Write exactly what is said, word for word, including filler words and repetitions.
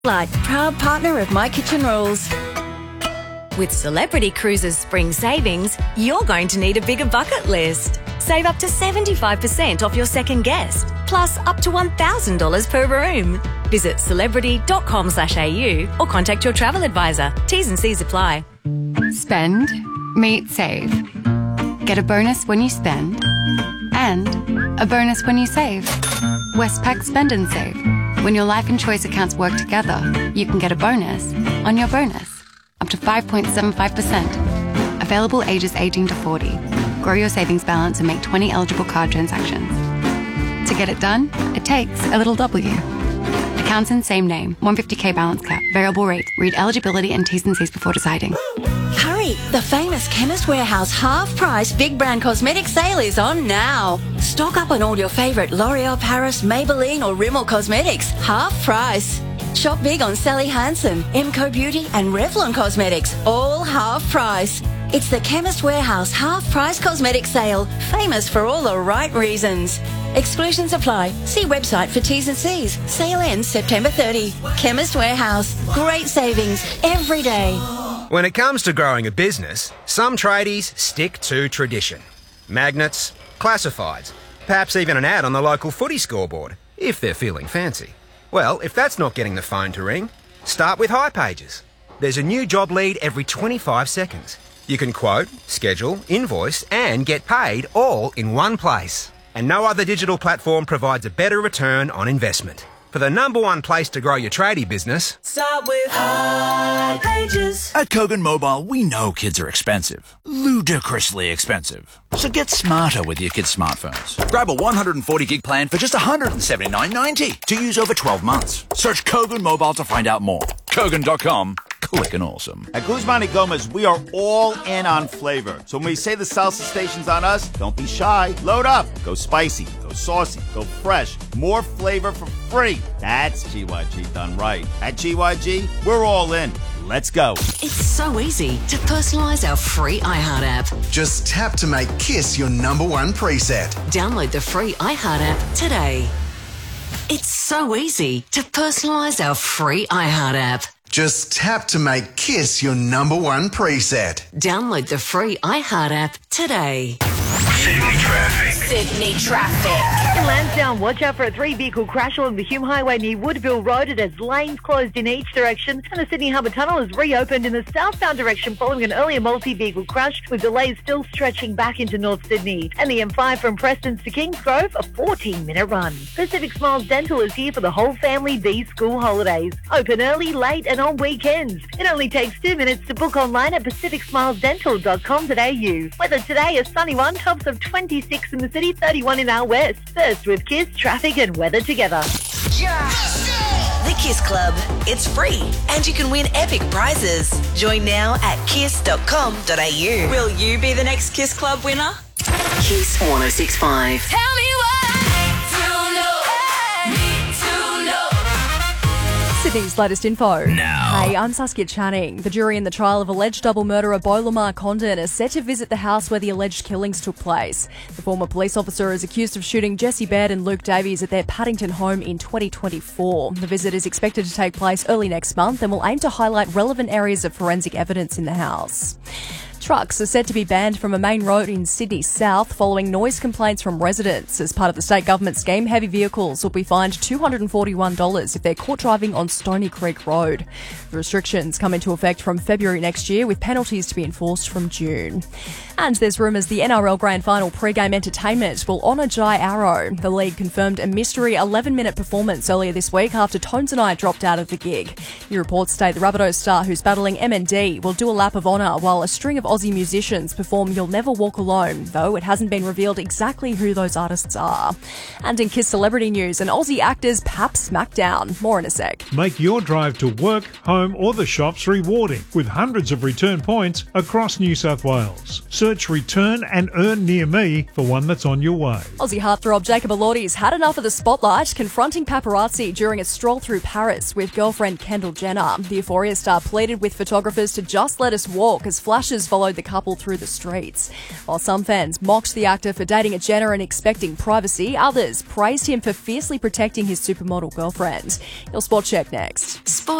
Light, proud partner of My Kitchen Rules. With Celebrity Cruises Spring Savings, you're going to need a bigger bucket list. Save up to seventy-five percent off your second guest, plus up to one thousand dollars per room. Visit celebrity.com slash AU or contact your travel advisor. T's and C's apply. Spend, meet, save. Get a bonus when you spend and a bonus when you save. Westpac Spend and Save. When your life and choice accounts work together, you can get a bonus on your bonus. Up to five point seven five percent. Available ages eighteen to forty. Grow your savings balance and make twenty eligible card transactions. To get it done, it takes a little W. Accounts in same name. one hundred fifty K balance cap. Variable rate. Read eligibility and T's and C's before deciding. Hurry! The famous Chemist Warehouse half-price big brand cosmetic sale is on now. Stock up on all your favourite L'Oreal Paris, Maybelline or Rimmel cosmetics. Half price. Shop big on Sally Hansen, Emco Beauty and Revlon Cosmetics. All half price. It's the Chemist Warehouse half-price cosmetic sale. Famous for all the right reasons. Exclusions apply. See website for T's and C's. Sale ends September thirtieth. Chemist Warehouse. Great savings every day. When it comes to growing a business, some tradies stick to tradition. Magnets, classifieds, perhaps even an ad on the local footy scoreboard, if they're feeling fancy. Well, if that's not getting the phone to ring, start with hipages. There's a new job lead every twenty-five seconds. You can quote, schedule, invoice and get paid all in one place. And no other digital platform provides a better return on investment. For the number one place to grow your tradie business, start with hipages. At Kogan Mobile, we know kids are expensive. Ludicrously expensive. So get smarter with your kids' smartphones. Grab a one hundred forty gig plan for just one hundred seventy-nine ninety to use over twelve months. Search Kogan Mobile to find out more. Kogan dot com. Clickin' awesome. At Guzman y Gomez, we are all in on flavor. So when we say the salsa station's on us, don't be shy. Load up. Go spicy. Go saucy. Go fresh. More flavor for free. That's G Y G done right. At G Y G, we're all in. Let's go. It's so easy to personalise our free iHeart app. Just tap to make Kiss your number one preset. Download the free iHeart app today. It's so easy to personalise our free iHeart app. Just tap to make Kiss your number one preset. Download the free iHeart app today. Sydney traffic. Sydney traffic. In Lansdowne, watch out for a three-vehicle crash along the Hume Highway near Woodville Road. It has lanes closed in each direction, and the Sydney Harbour Tunnel is reopened in the southbound direction following an earlier multi-vehicle crash, with delays still stretching back into North Sydney. And the M five from Prestons to Kingsgrove, a fourteen-minute run. Pacific Smiles Dental is here for the whole family these school holidays. Open early, late, and on weekends. It only takes two minutes to book online at pacific smiles dental dot com dot a u. Weather today, a sunny one, tops of twenty-six in the city, thirty-one in our west. First with Kiss, traffic and weather together. The Kiss Club. It's free and you can win epic prizes. Join now at kiss dot com dot a u. Will you be the next Kiss Club winner? Kiss one oh six point five. Tell me Sydney's latest info. Now. Hey, I'm Saskia Channing. The jury in the trial of alleged double murderer Beau Lamar Condon is set to visit the house where the alleged killings took place. The former police officer is accused of shooting Jesse Baird and Luke Davies at their Paddington home in twenty twenty-four. The visit is expected to take place early next month and will aim to highlight relevant areas of forensic evidence in the house. Trucks are said to be banned from a main road in Sydney South following noise complaints from residents. As part of the state government scheme, heavy vehicles will be fined two hundred forty-one dollars if they're caught driving on Stony Creek Road. The restrictions come into effect from February next year, with penalties to be enforced from June. And there's rumours the N R L Grand Final pre-game entertainment will honour Jai Arrow. The league confirmed a mystery eleven-minute performance earlier this week after Tones and I dropped out of the gig. New reports state the Rabbitohs star, who's battling M N D, will do a lap of honour while a string of Aussie musicians perform You'll Never Walk Alone, though it hasn't been revealed exactly who those artists are. And in Kiss celebrity news, an Aussie actor's Pap Smackdown. More in a sec. Make your drive to work, home or the shops rewarding with hundreds of return points across New South Wales. Search Return and Earn Near Me for one that's on your way. Aussie heartthrob Jacob Elordi's had enough of the spotlight, confronting paparazzi during a stroll through Paris with girlfriend Kendall Jenner. The Euphoria star pleaded with photographers to just let us walk as flashes followed followed the couple through the streets. While some fans mocked the actor for dating a Jenner and expecting privacy, others praised him for fiercely protecting his supermodel girlfriend. Your spot check next. Sport